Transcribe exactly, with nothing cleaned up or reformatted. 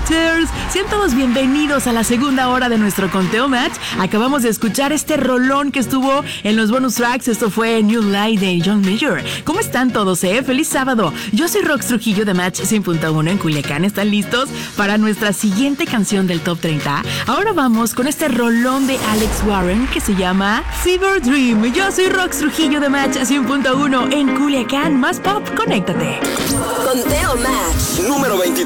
Matchers. Sean todos bienvenidos a la segunda hora de nuestro conteo Match. Acabamos de escuchar este rolón que estuvo en los bonus tracks. Esto fue New Light de John Mayer. ¿Cómo están todos, eh? ¡Feliz sábado! Yo soy Rox Trujillo de Match cien punto uno en Culiacán. ¿Están listos para nuestra siguiente canción del Top treinta? Ahora vamos con este rolón de Alex Warren que se llama Fever Dream. Yo soy Rox Trujillo de Match cien punto uno en Culiacán. Más pop, conéctate. Conteo Match número veintitrés.